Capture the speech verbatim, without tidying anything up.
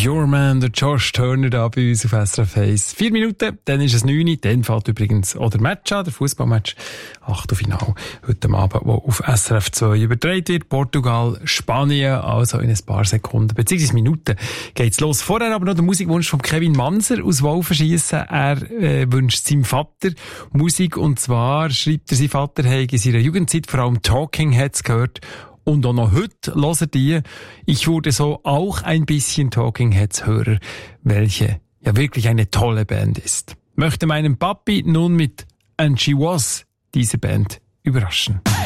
Your Man, der Josh Turner da bei uns auf S R F eins. Vier Minuten, dann ist es neun, dann fällt übrigens auch der Match an, der Fußballmatch. Achtelfinale heute Abend, wo auf S R F zwei übertragen wird. Portugal, Spanien, also in ein paar Sekunden, beziehungsweise Minuten geht's los. Vorher aber noch der Musikwunsch von Kevin Manser aus Wolfenschiessen. Er äh, wünscht seinem Vater Musik, und zwar schreibt er, sein Vater habe in seiner Jugendzeit vor allem Talking Heads gehört. Und auch noch heute hören die. Ich wurde so auch ein bisschen Talking Heads Hörer, welche ja wirklich eine tolle Band ist. Möchte meinen Papi nun mit And She Was diese Band überraschen.